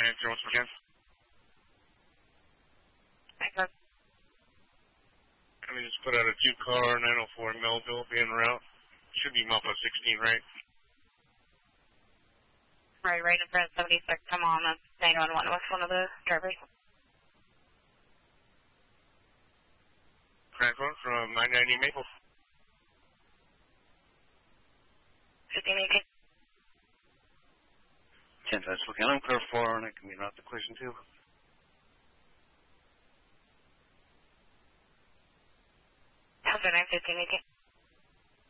answer once again. Let me just put out a 2-car 904 Melville being route. Should be Melpa 16, right? Right in front of 76. Come on, that's 911 with one of the drivers. Franklin from 990 Maple. 15 make it. 10 times looking. I'm clear 4, and I can be route the collision too. How's the 915 make it?